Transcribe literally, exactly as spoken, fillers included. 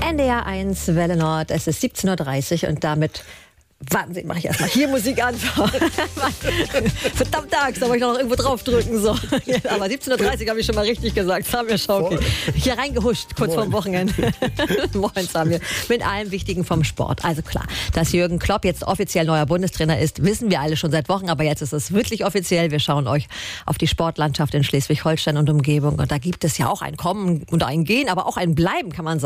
N D R eins Welle Nord, es ist siebzehn Uhr dreißig und damit... Warten Sie, mache ich erstmal hier Musik an. Verdammt Axt, da wollte ich noch irgendwo draufdrücken. So. Aber siebzehn Uhr dreißig habe ich schon mal richtig gesagt. Samir Schauki. Hier reingehuscht, kurz vorm Wochenende. Moin, Samir. Mit allem Wichtigen vom Sport. Also klar, dass Jürgen Klopp jetzt offiziell neuer Bundestrainer ist, wissen wir alle schon seit Wochen. Aber jetzt ist es wirklich offiziell. Wir schauen euch auf die Sportlandschaft in Schleswig-Holstein und Umgebung. Und da gibt es ja auch ein Kommen und ein Gehen, aber auch ein Bleiben, kann man sagen.